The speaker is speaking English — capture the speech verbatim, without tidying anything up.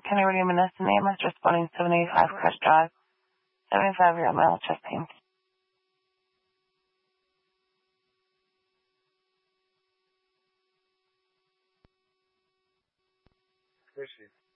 County Radio Menneson, A M S responding seven eighty-five Crest Drive. seventy-five-year-old male, chest pain. Where's she?